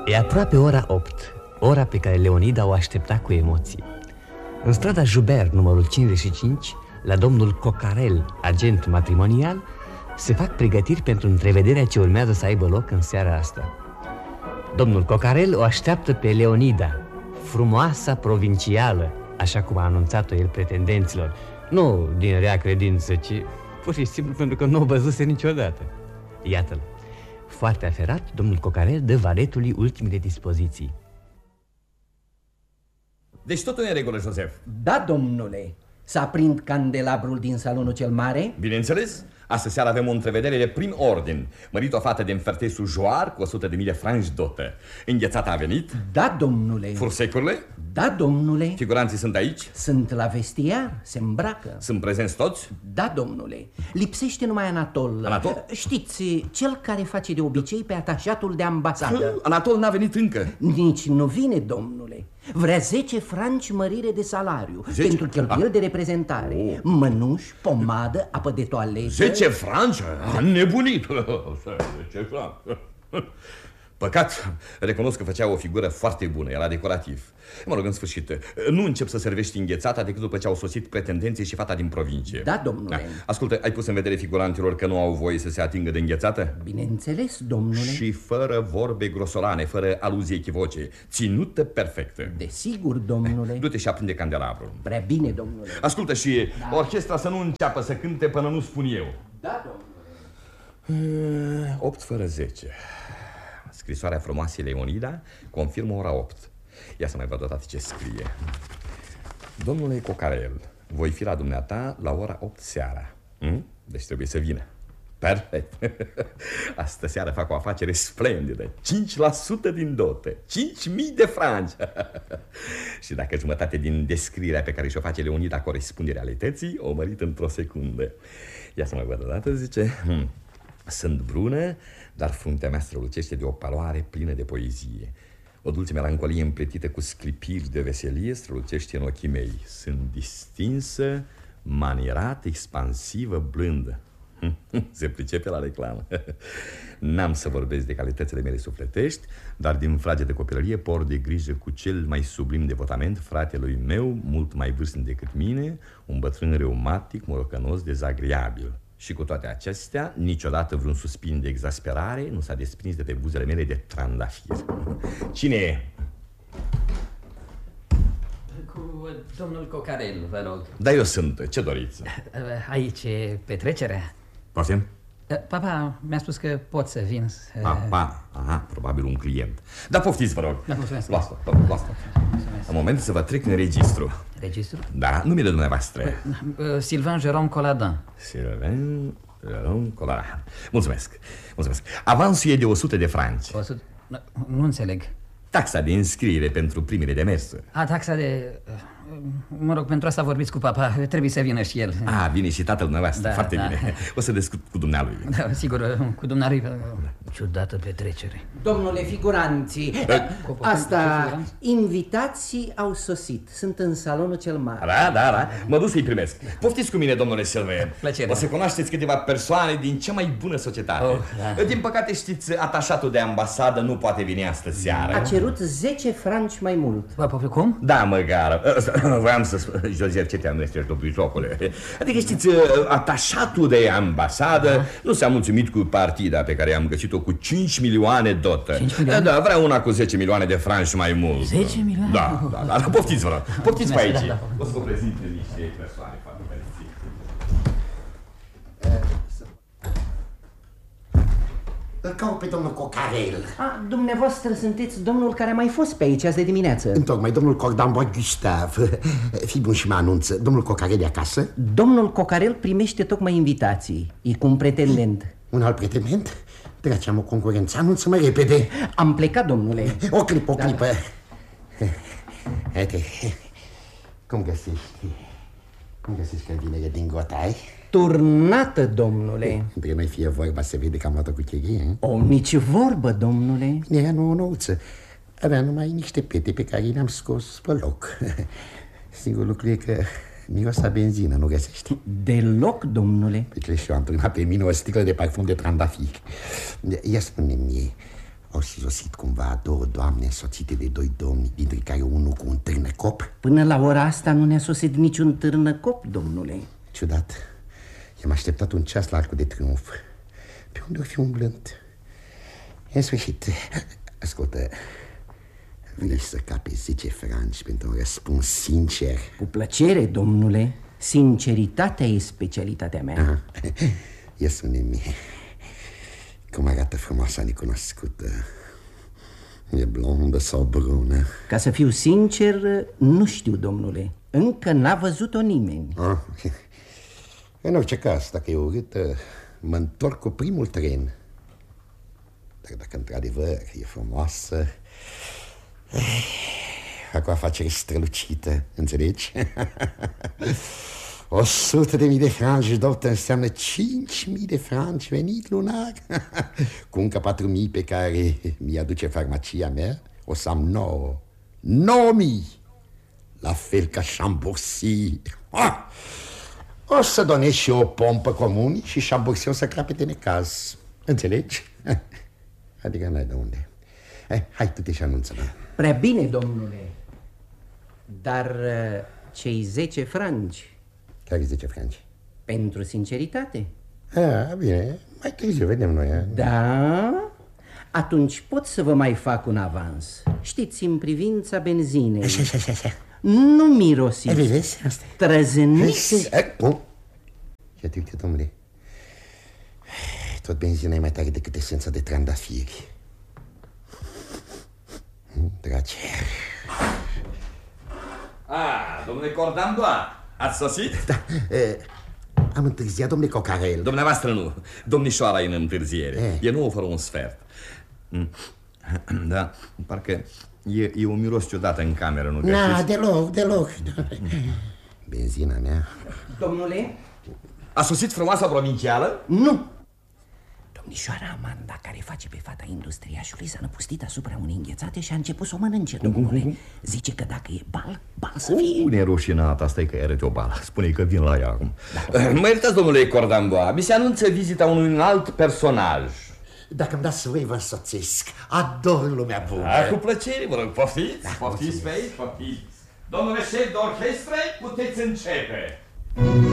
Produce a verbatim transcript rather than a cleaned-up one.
E aproape ora opt, ora pe care Leonida o aștepta cu emoții. În strada Joubert, numărul cincizeci și cinci, la domnul Cocarel, agent matrimonial, se fac pregătiri pentru întrevederea ce urmează să aibă loc în seara asta. Domnul Cocarel o așteaptă pe Leonida, frumoasa provincială, așa cum a anunțat-o el pretendenților. Nu din rea credință, ci pur și simplu pentru că nu o văzuse niciodată. Iată-l. Foarte aferat, domnul Cocarel dă valetului ultimele dispoziții. Deci totul e în regulă, Joseph? Da, domnule. Să aprind candelabrul din salonul cel mare? Bineînțeles. Astă seară avem o întrevedere de prim ordin. Mărit o fată din Fertei-sous-Jouarre cu o sută de mii de franci dotă. Înghețata a venit? Da, domnule. Fursecurile? Da, domnule. Figuranții sunt aici? Sunt la vestiar, se îmbracă. Sunt prezenți toți? Da, domnule. Lipsește numai Anatol. Anatol? Știți, cel care face de obicei pe atașatul de ambasadă. Anatol n-a venit încă. Nici nu vine, domnule. Vrea zece franci mărire de salariu zece? Pentru cheltuieli ah. de reprezentare. oh. Mănuși, pomadă, apă de toaletă. Zece franci? A nebunit. Zece franci. Păcat, recunosc că făcea o figură foarte bună, era decorativ. Mă rog, în sfârșit, nu încep să servești înghețata decât după ce au sosit pretendenții și fata din provincie. Da, domnule. Da. Ascultă, ai pus în vedere figurantilor că nu au voie să se atingă de înghețată? Bineînțeles, domnule. Și fără vorbe grosolane, fără aluzii echivoce, ținută perfectă. Desigur, domnule. Du-te și aprinde candelabrul. Prea bine, domnule. Ascultă și da. Orchestra să nu înceapă să cânte până nu spun eu. Da, domnule. opt fără zece. Scrisoarea frumoasei Leonida confirmă ora opt. Ia să mai văd odată ce scrie. Domnule Cocarel, voi fi la dumneata la ora opt seara. hm? Deci trebuie să vină. Perfect. Astă seară fac o afacere splendidă. cinci la sută din dote, cinci mii de franci. Și dacă jumătate din descrierea pe care și-o face Leonida corespunde realității, o mărit într-o secundă. Ia să mai văd odată, zice. hm. Sunt brună, dar fruntea mea strălucește de o paloare plină de poezie. O dulce melancolie împletită cu sclipiri de veselie strălucește în ochii mei. Sunt distinsă, manierată, expansivă, blândă. Se pricepe la reclamă. N-am să vorbesc de calitățile mele sufletești, dar din frage de copilărie por de grijă cu cel mai sublim devotament fratelui meu, mult mai vârstnic decât mine, un bătrân reumatic, morocănos, dezagreabil. Și cu toate acestea, niciodată vreun suspin de exasperare nu s-a desprins de pe buzele mele de trandafir. Cine e? Cu domnul Cocarel, vă rog. Da, eu sunt. Ce doriți? Aici e petrecerea. Poftim? Papa mi-a spus că pot să vin să... Papa, aha, probabil un client. Da, poftiți, vă rog. Da, mulțumesc. Luați-o, luați-o. În moment să vă trec în registru. Registru? Da, numele dumneavoastră. Sylvain Jérôme Colladin. Sylvain Jérôme Colladin. Mulțumesc, mulțumesc. Avansul e de o sută de franci. o sută? Nu înțeleg. Taxa de înscriere pentru primele demersuri. A, taxa de... Mă rog, pentru asta vorbiți cu papa. Trebuie să vină și el. A, vine și tatăl dumneavoastră. Da, foarte da. bine. O să discut cu dumnealui. Da, sigur, cu dumnealui. Ciudată petrecere. Domnule figuranții, asta, invitații au sosit. Sunt în salonul cel mare. Da, da, da. Mă duc să-i primesc. Poftiți cu mine, domnule Sylvain. Plăcere. O să cunoașteți câteva persoane din cea mai bună societate. Oh, da. Din păcate, știți, atașatul de ambasadă nu poate veni astă seară. A cerut zece franci mai mult. Cum? Da, măgară. Voiam să spun, Joseph, ce te-am nestești, domnul Jocule? Adică, știți, atașatul de ambasadă da. Nu s-a mulțumit cu partida pe care am găsit-o cu cinci milioane dotă. cinci milioane? Da, vrea una cu zece milioane de franci mai mult. zece milioane? Da, da, da. Poftiți, vă rog. Poftiți pe aici. Da, da. O să vă prezint niște persoane foarte fericite. Îl caut pe domnul Cocarel. A, dumneavoastră sunteți domnul care a mai fost pe aici azi de dimineață. Întocmai, domnul Cordambois Gustave. Fii bun și mă anunță. Domnul Cocarel e acasă? Domnul Cocarel primește tocmai invitații. E cu un pretendent. Un alt pretendent? Dragi, am o concurență. Anunță-mă repede. Am plecat, domnule. O clipă, o Da, clipă. Haide. Cum găsești? Cum găsești căldinele din gotai? Turnată, domnule. Între noi fie vorba, se vede că am luat-o cu cherie. O, nici vorbă, domnule. Bine, ea nu o nouță. Avea numai niște pete pe care le-am scos pe loc. Singurul lucru e că miros a benzină, nu găsești? Deloc, domnule. Pe ce și-o am turnat pe mine o sticlă de parfum de trandafir. Ia spune-mi, Au sosit cumva două doamne însoțite de doi domni, dintre care unul cu un târnăcop? Până la ora asta nu ne-a sosit niciun târnăcop, domnule. Ciudat. I-am așteptat un ceas la Arcul de Triunf. Pe unde o fi umblând? În sfârșit, ascultă, vrei să capi zece franci pentru un răspuns sincer? Cu plăcere, domnule. Sinceritatea e specialitatea mea. Aha. Ia spune-mi, cum arată frumoasa necunoscută? E blondă sau brună? Ca să fiu sincer, nu știu, domnule. Încă n-a văzut-o nimeni. Ah. În orice caz, dacă e urâtă, mă întorc cu primul tren. Dar dacă într-adevăr e frumoasă, fac o afacere strălucită, înțelegi? O sută de mii de franci dot înseamnă cinci mii de franci venit lunar. Cu încă patru mii pe care mi-aduce farmacia mea, o să am nouă. Nouă mii! La fel ca Chambourcy. Ah! O să donez și o pompă comunii și Chambourcy o să crapete necaz. Înțelegi? Adică n-ai de unde. Hai, hai tu te și anunță-mă. Prea bine, domnule. Dar cei zece franci... Care zece franci? Pentru sinceritate. Ah, bine, mai târziu vedem noi. A? Da? Atunci pot să vă mai fac un avans. Știți, în privința benzinei. Așa, așa, așa. Nu mirosiți. Vezi, asta e. Trăzâniți. Ia te uite, domnule. Tot benzina e mai tare decât esența de trandafiri. Dragi. Ah, domnule Cordandoa, ați sosit? Da, e, am întârziat, domnule Cocarel. Dumneavoastră nu, domnișoara e în întârziere. E, e nouă fără un sfert. Da, parcă e, e un miros ciudat în cameră, nu găsiți? Na, deloc, deloc. Benzina mea. Domnule? A sosit frumoasa provincială? Nu. Domnișoara Amanda, care face pe fata industriașului, s-a năpustit asupra unei înghețate și a început să o mănânce, domnule. Zice că dacă e bal, bal să fie. Une rușinat, asta e că arăte o bală. Spune-i că vin la ea acum. Da, mă iertați, domnule Cordandoa, mi se anunță vizita unui alt personaj. Dacă îmi dați voi, vă însoțesc. Ador lumea bună. Da, cu plăcere, vă rog, poftiți, da, poftiți pe aici, poftiți. Domnule șef de orchestră, puteți începe.